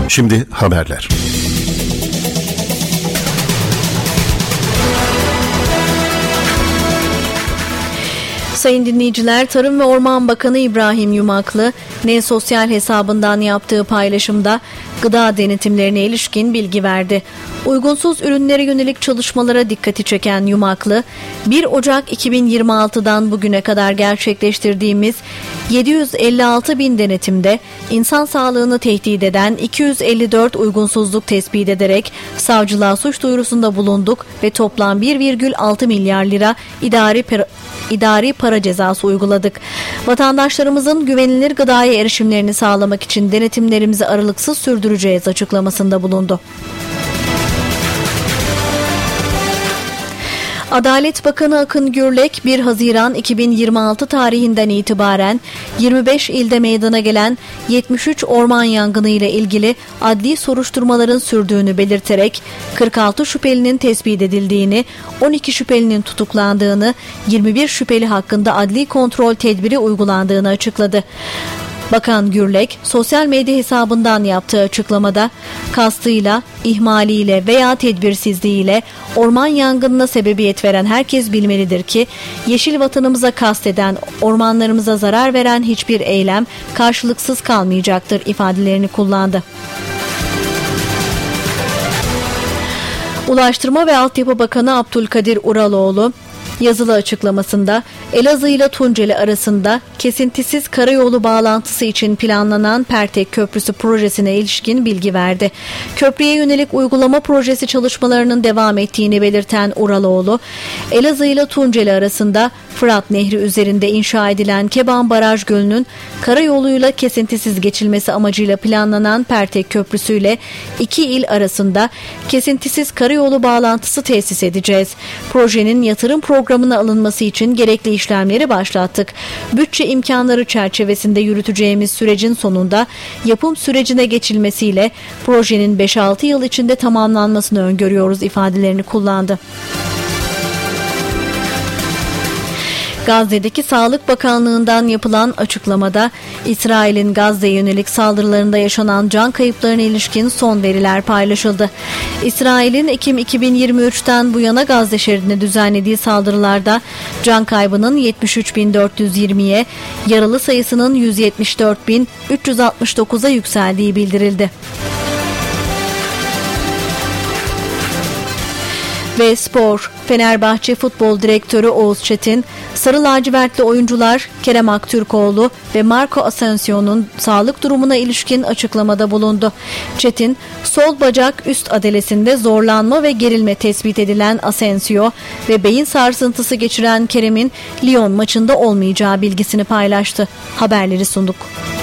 Şimdi haberler. Sayın dinleyiciler, Tarım ve Orman Bakanı İbrahim Yumaklı, sosyal hesabından yaptığı paylaşımda gıda denetimlerine ilişkin bilgi verdi. Uygunsuz ürünlere yönelik çalışmalara dikkati çeken Yumaklı, 1 Ocak 2026'dan bugüne kadar gerçekleştirdiğimiz 756 bin denetimde insan sağlığını tehdit eden 254 uygunsuzluk tespit ederek savcılığa suç duyurusunda bulunduk ve toplam 1,6 milyar lira idari para cezası uyguladık. Vatandaşlarımızın güvenilir gıdaya erişimlerini sağlamak için denetimlerimizi aralıksız sürdüreceğiz açıklamasında bulundu. Adalet Bakanı Akın Gürlek 1 Haziran 2026 tarihinden itibaren 25 ilde meydana gelen 73 orman yangını ile ilgili adli soruşturmaların sürdüğünü belirterek 46 şüphelinin tespit edildiğini, 12 şüphelinin tutuklandığını, 21 şüpheli hakkında adli kontrol tedbiri uygulandığını açıkladı. Bakan Gürlek, sosyal medya hesabından yaptığı açıklamada, kastıyla, ihmaliyle veya tedbirsizliğiyle orman yangınına sebebiyet veren herkes bilmelidir ki, yeşil vatanımıza kasteden, ormanlarımıza zarar veren hiçbir eylem karşılıksız kalmayacaktır ifadelerini kullandı. Ulaştırma ve Altyapı Bakanı Abdülkadir Uraloğlu, yazılı açıklamasında Elazığ ile Tunceli arasında kesintisiz karayolu bağlantısı için planlanan Pertek Köprüsü projesine ilişkin bilgi verdi. Köprüye yönelik uygulama projesi çalışmalarının devam ettiğini belirten Uraloğlu, Elazığ ile Tunceli arasında Fırat Nehri üzerinde inşa edilen Keban Baraj Gölü'nün karayoluyla kesintisiz geçilmesi amacıyla planlanan Pertek Köprüsü ile iki il arasında kesintisiz karayolu bağlantısı tesis edeceğiz. Projenin yatırım programına alınması için gerekli işlemleri başlattık. Bütçe imkanları çerçevesinde yürüteceğimiz sürecin sonunda yapım sürecine geçilmesiyle projenin 5-6 yıl içinde tamamlanmasını öngörüyoruz ifadelerini kullandı. Gazze'deki Sağlık Bakanlığı'ndan yapılan açıklamada İsrail'in Gazze'ye yönelik saldırılarında yaşanan can kayıplarına ilişkin son veriler paylaşıldı. İsrail'in Ekim 2023'ten bu yana Gazze şeridine düzenlediği saldırılarda can kaybının 73.420'ye, yaralı sayısının 174.369'a yükseldiği bildirildi. Ve spor, Fenerbahçe Futbol Direktörü Oğuz Çetin, sarı lacivertli oyuncular Kerem Aktürkoğlu ve Marco Asensio'nun sağlık durumuna ilişkin açıklamada bulundu. Çetin, sol bacak üst adelesinde zorlanma ve gerilme tespit edilen Asensio ve beyin sarsıntısı geçiren Kerem'in Lyon maçında olmayacağı bilgisini paylaştı. Haberleri sunduk.